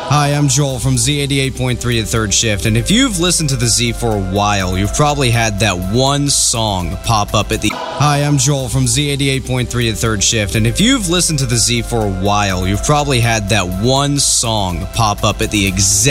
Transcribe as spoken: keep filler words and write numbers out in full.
Hi, I'm Joel from Z eighty-eight point three The Third Shift, and if you've listened to the Z for a while, you've probably had that one song pop up at the... Hi, I'm Joel from Z eighty-eight point three The Third Shift, and if you've listened to the Z for a while, you've probably had that one song pop up at the exact